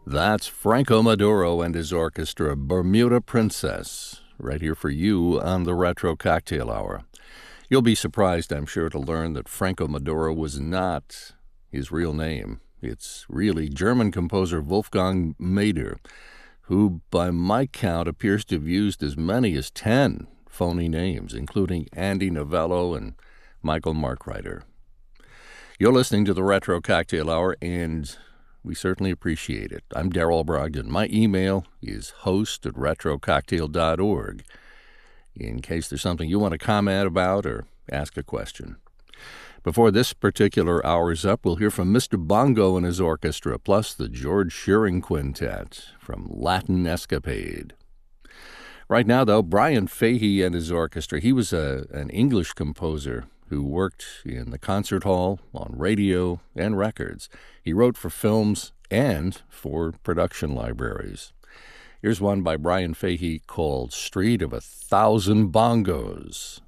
That's Franco Maduro and his orchestra, Bermuda Princess, right here for you on the Retro Cocktail Hour. You'll be surprised, I'm sure, to learn that Franco Maduro was not his real name. It's really German composer Wolfgang Mader, who, by my count, appears to have used as many as 10 phony names, including Andy Novello and Michael Markreiter. You're listening to the Retro Cocktail Hour, and we certainly appreciate it. I'm Darrell Brogdon. My email is host@retrococktail.org in case there's something you want to comment about or ask a question. Before this particular hour is up, we'll hear from Mr. Bongo and his orchestra, plus the George Shearing Quintet from Latin Escapade. Right now, though, Brian Fahey and his orchestra. He was an English composer who worked in the concert hall, on radio, and records. He wrote for films and for production libraries. Here's one by Brian Fahey called Street of a Thousand Bongos.